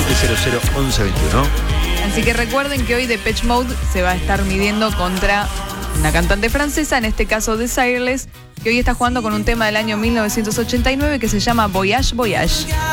700-1121. Así que recuerden que hoy Depeche Mode se va a estar midiendo contra una cantante francesa, en este caso Desireless, que hoy está jugando con un tema del año 1989 que se llama Voyage Voyage.